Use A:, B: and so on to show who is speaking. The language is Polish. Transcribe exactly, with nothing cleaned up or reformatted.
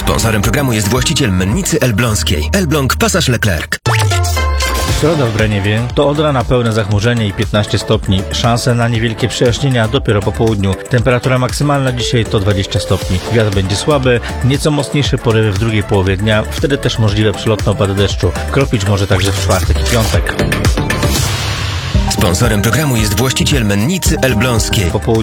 A: Sponsorem programu jest właściciel mennicy Elbląskiej. Elbląg Pasaż Leclerc.
B: Środa w Braniewie to od rana pełne zachmurzenie i piętnaście stopni. Szanse na niewielkie przejaśnienia dopiero po południu. Temperatura maksymalna dzisiaj to dwadzieścia stopni. Wiatr będzie słaby, nieco mocniejsze porywy w drugiej połowie dnia. Wtedy też możliwe przelotne opady deszczu. Kropić może także w czwartek i piątek.
A: Sponsorem programu jest właściciel mennicy Elbląskiej.
B: Po południu